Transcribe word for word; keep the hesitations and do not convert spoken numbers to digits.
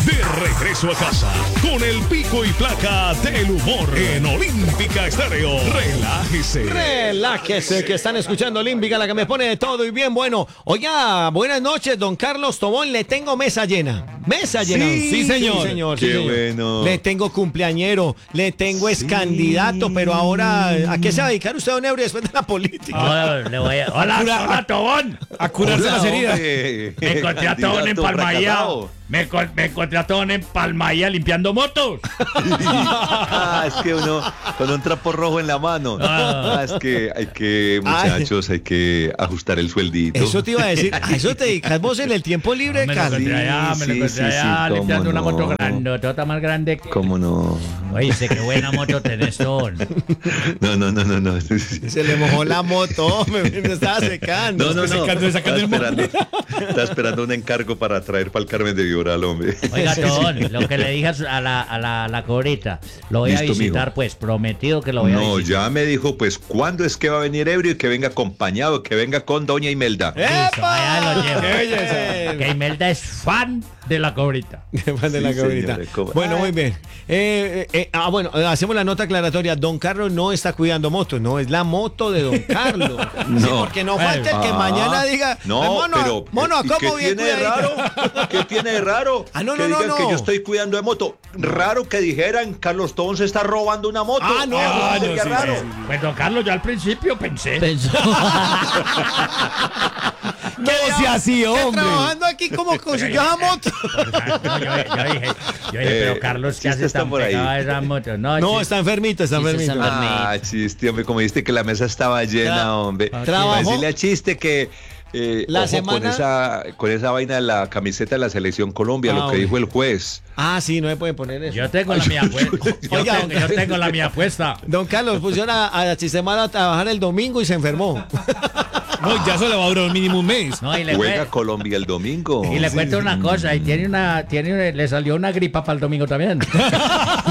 De regreso a casa con el pico y placa del humor en Olímpica Estéreo. Relájese. Relájese, que están escuchando Olímpica, la que me pone de todo y bien bueno. Oiga, buenas noches, don Carlos Tobón. Le tengo mesa llena. Mesa llena. Sí, Sí, señor. sí, señor, Qué sí, señor. bueno. Le tengo cumpleañero, le tengo ex candidato, pero ahora, ¿a qué se va a dedicar usted, don Eury, después de la política? Hola, le voy a... Hola, Cura- hola, Tobón. A curarse Hola, las heridas. hombre. Me encontré a Tobón en Candidato Palmaía. fracasado. Me, con- me encontré a Tobón en Palmaía limpiando motos. Ah, es que uno con un trapo rojo en la mano. Ah. Ah, es que hay que, muchachos, hay que ajustar el sueldito. Eso te iba a decir, a eso te dedicas vos en el tiempo libre, Me lo Carlos. encontré allá, me lo sí, encontré sí, allá sí, limpiando cómo una moto no. grande, tota más grande que... ¿Cómo no? Oye, sé qué buena moto tenés, Tobón. No, no, no, no, no. Se le mojó la moto, me, me estaba secando. No, no, no. Secando, Estaba secando el moto. esperando, estaba esperando un encargo para traer para el Carmen de Viboral, hombre. Oiga, Tobón, lo que le dije a, su- a la, a la, a la cobrita, lo voy a Listo, visitar, mijo. pues, prometido que lo voy a No, visitar. ya me dijo, pues, ¿cuándo es que va a venir ebrio y que venga acompañado, que venga con doña Imelda? ¡Epa! Allá lo llevo. ¡Qué belleza! Que Imelda es fan de la cobrita. Qué fan de la Sí, cabrita. señores, ¿cómo? Bueno, muy bien. Eh, eh, eh, ah, bueno, eh, hacemos la nota aclaratoria. Don Carlos no está cuidando motos, no, es la moto de Don Carlos. Sí, No. porque no falta el que Ah, mañana diga, no, "Ay, mono, pero mono, ¿y ¿cómo qué bien tiene de cuidadita?" raro? ¿Qué tiene de raro? Ah, no, que no, no, digan no. que yo estoy cuidando de moto. Raro que dijeran Carlos Tobón se está robando una moto. Ah, no, Eso ah, sería no, sí, raro. sí, sí. Pues, don Carlos, yo al principio pensé. No sea así, hombre. Trabajando aquí como consiguió esa moto. No, yo, yo dije, yo dije, Eh, pero Carlos, ¿qué chiste hace está tan por ahí. pegado a esa moto? No, No, sí. está enfermito, está Sí, sí, enfermito. está enfermito. Ah, chiste, hombre, como viste que la mesa estaba llena, Tra- hombre. trabajó- Para decirle a chiste que eh, La ojo semana- con esa con esa vaina de la camiseta de la selección Colombia, Ah, lo que hombre. dijo el juez. Ah, sí, no me pueden poner eso. Yo tengo la mía puesta. Yo, Oiga, tengo, yo tengo la mía puesta. Don Carlos pusieron a, a Sistema a trabajar el domingo y se enfermó. No, ya eso le va a durar mínimo un mes. No, y le, Juega cue- Colombia el domingo. y le cuento una cosa, y tiene una, tiene, le salió una gripa para el domingo también.